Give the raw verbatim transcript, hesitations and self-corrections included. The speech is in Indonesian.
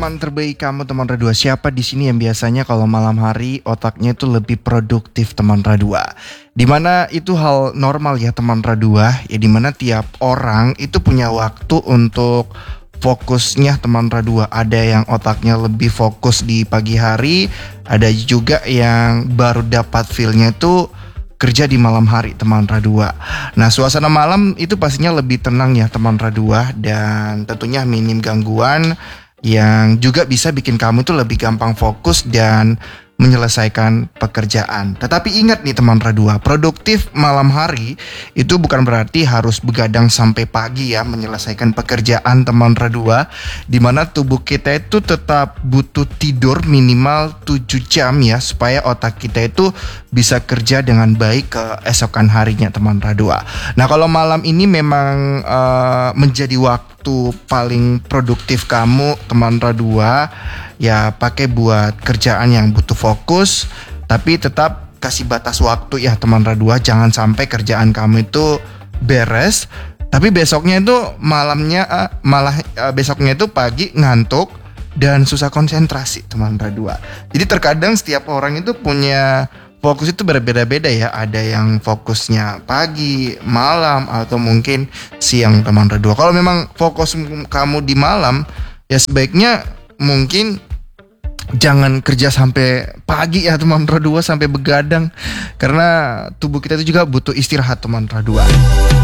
teman terbaik kamu teman Radua. Siapa di sini yang biasanya kalau malam hari otaknya itu lebih produktif teman Radua? Dimana itu hal normal ya teman Radua. Ya dimana tiap orang itu punya waktu untuk fokusnya teman Radua. Ada yang otaknya lebih fokus di pagi hari, ada juga yang baru dapat feel-nya itu kerja di malam hari teman Radua. Nah, suasana malam itu pastinya lebih tenang ya teman Radua, dan tentunya minim gangguan yang juga bisa bikin kamu itu lebih gampang fokus dan menyelesaikan pekerjaan. Tetapi ingat nih teman Radua, produktif malam hari itu bukan berarti harus begadang sampai pagi ya menyelesaikan pekerjaan teman Radua, dimana tubuh kita itu tetap butuh tidur minimal tujuh jam ya, supaya otak kita itu bisa kerja dengan baik keesokan harinya teman Radua. Nah, kalau malam ini memang uh, menjadi waktu paling produktif kamu teman Radua, ya pakai buat kerjaan yang butuh fokus, tapi tetap kasih batas waktu ya teman Radua. Jangan sampai kerjaan kamu itu beres tapi besoknya itu malamnya uh, malah uh, besoknya itu pagi ngantuk dan susah konsentrasi teman Radua. Jadi terkadang setiap orang itu punya fokus itu berbeda-beda ya. Ada yang fokusnya pagi, malam, atau mungkin siang teman Radua. Kalau memang fokus kamu di malam, ya sebaiknya mungkin jangan kerja sampai pagi ya teman Radua, sampai begadang, karena tubuh kita itu juga butuh istirahat teman Radua.